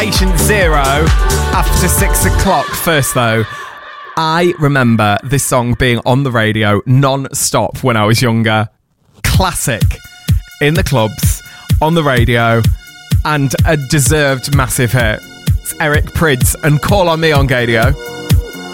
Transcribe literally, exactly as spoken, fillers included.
Patient Zero after six o'clock. First, though, I remember this song being on the radio non-stop when I was younger. Classic. In the clubs, on the radio, and a deserved massive hit. It's Eric Prydz and Call on Me on Gadio.